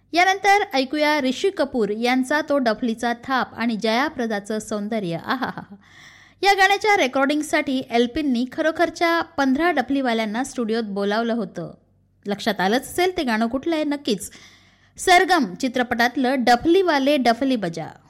यानंतर ऐकूया ऋषी कपूर यांचा तो डफलीचा थाप आणि जयाप्रदाचं सौंदर्य. आहाहा. या गाण्याच्या रेकॉर्डिंगसाठी एल्पिननी खरोखरच्या 15 डफलीवाल्यांना स्टुडिओत बोलावलं होतं. लक्षात आलंच असेल ते गाणं कुठलं आहे. नक्कीच सरगम चित्रपटातलं डफलीवाले डफली बजा.